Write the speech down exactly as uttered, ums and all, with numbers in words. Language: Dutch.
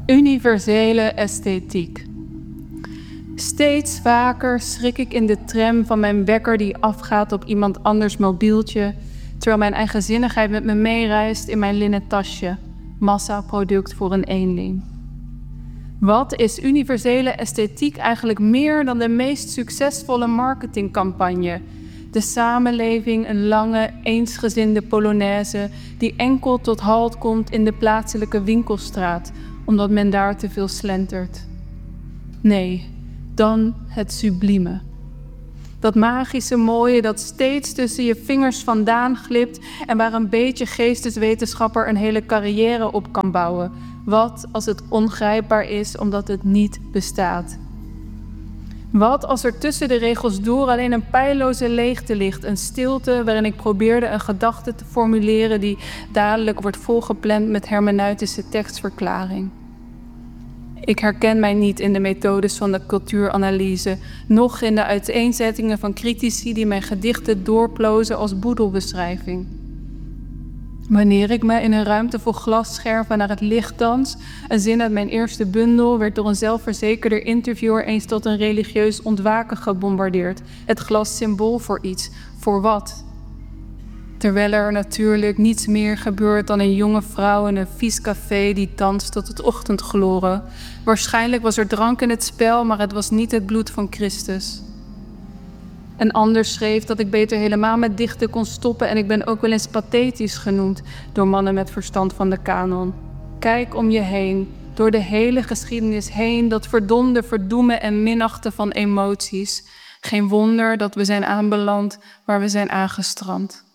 Universele esthetiek. Steeds vaker schrik ik in de tram van mijn wekker die afgaat op iemand anders mobieltje, terwijl mijn eigenzinnigheid met me meereist in mijn linnen tasje, massaproduct voor een eenling. Wat is universele esthetiek eigenlijk meer dan de meest succesvolle marketingcampagne? De samenleving een lange, eensgezinde polonaise die enkel tot halt komt in de plaatselijke winkelstraat, omdat men daar te veel slentert. Nee, dan het sublieme. Dat magische mooie dat steeds tussen je vingers vandaan glipt en waar een beetje geesteswetenschapper een hele carrière op kan bouwen. Wat als het ongrijpbaar is omdat het niet bestaat? Wat als er tussen de regels door alleen een pijloze leegte ligt, een stilte waarin ik probeerde een gedachte te formuleren die dadelijk wordt volgepland met hermeneutische tekstverklaring? Ik herken mij niet in de methodes van de cultuuranalyse, noch in de uiteenzettingen van critici die mijn gedichten doorplozen als boedelbeschrijving. Wanneer ik me in een ruimte vol glasscherven naar het licht dans, een zin uit mijn eerste bundel werd door een zelfverzekerde interviewer eens tot een religieus ontwaken gebombardeerd. Het glas symbool voor iets. Voor wat? Terwijl er natuurlijk niets meer gebeurt dan een jonge vrouw in een vies café die danst tot het ochtendgloren. Waarschijnlijk was er drank in het spel, maar het was niet het bloed van Christus. Een ander schreef dat ik beter helemaal met dichten kon stoppen en ik ben ook wel eens pathetisch genoemd door mannen met verstand van de kanon. Kijk om je heen, door de hele geschiedenis heen, dat verdomde verdoemen en minachten van emoties. Geen wonder dat we zijn aanbeland waar we zijn aangestrand.